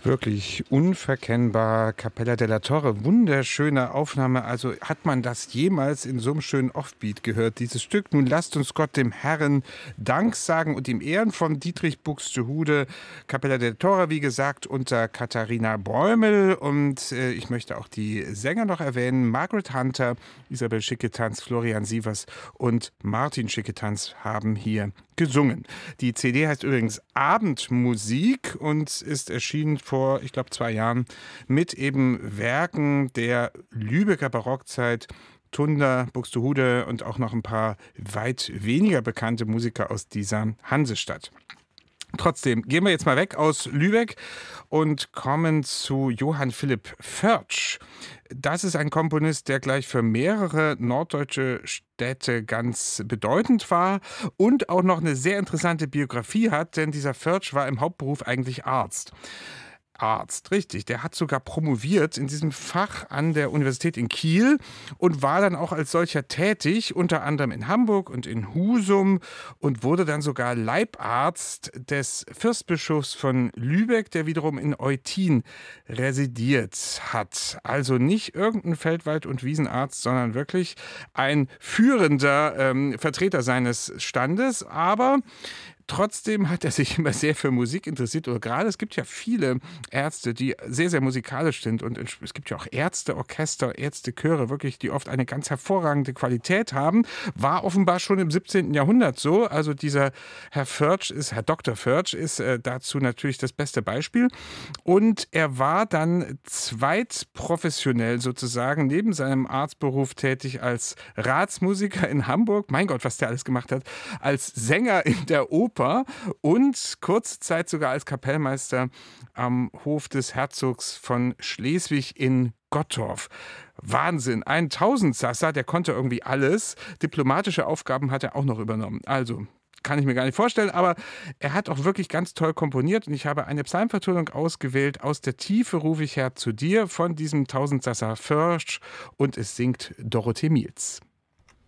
Wirklich unverkennbar. Cappella della Torre, wunderschöne Aufnahme. Also hat man das jemals in so einem schönen Offbeat gehört, dieses Stück? Nun lasst uns Gott dem Herrn Dank sagen und ihm Ehren von Dietrich Buxtehude. Cappella della Torre, wie gesagt, unter Katharina Bräumel. Und ich möchte auch die Sänger noch erwähnen. Margaret Hunter, Isabel Schicketanz, Florian Sievers und Martin Schicketanz haben hier gesungen. Die CD heißt übrigens Abendmusik und ist erschienen vor, ich glaube, 2 Jahren mit eben Werken der Lübecker Barockzeit. Tunder, Buxtehude und auch noch ein paar weit weniger bekannte Musiker aus dieser Hansestadt. Trotzdem gehen wir jetzt mal weg aus Lübeck und kommen zu Johann Philipp Förtsch. Das ist ein Komponist, der gleich für mehrere norddeutsche Städte ganz bedeutend war und auch noch eine sehr interessante Biografie hat, denn dieser Förtsch war im Hauptberuf eigentlich Arzt. Arzt, richtig. Der hat sogar promoviert in diesem Fach an der Universität in Kiel und war dann auch als solcher tätig, unter anderem in Hamburg und in Husum und wurde dann sogar Leibarzt des Fürstbischofs von Lübeck, der wiederum in Eutin residiert hat. Also nicht irgendein Feldwald- und Wiesenarzt, sondern wirklich ein führender Vertreter seines Standes, aber trotzdem hat er sich immer sehr für Musik interessiert. Oder gerade es gibt ja viele Ärzte, die sehr, sehr musikalisch sind. Und es gibt ja auch Ärzteorchester, Ärztechöre, wirklich, die oft eine ganz hervorragende Qualität haben. War offenbar schon im 17. Jahrhundert so. Also dieser Herr Dr. Förtsch ist dazu natürlich das beste Beispiel. Und er war dann zweitprofessionell sozusagen neben seinem Arztberuf tätig als Ratsmusiker in Hamburg. Mein Gott, was der alles gemacht hat. Als Sänger in der Oper und kurze Zeit sogar als Kapellmeister am Hof des Herzogs von Schleswig in Gottorf. Wahnsinn, ein Tausendsasser, der konnte irgendwie alles. Diplomatische Aufgaben hat er auch noch übernommen. Also kann ich mir gar nicht vorstellen, aber er hat auch wirklich ganz toll komponiert und ich habe eine Psalmvertonung ausgewählt. Aus der Tiefe rufe ich her zu dir von diesem Tausendsasser Förtsch und es singt Dorothee Miels.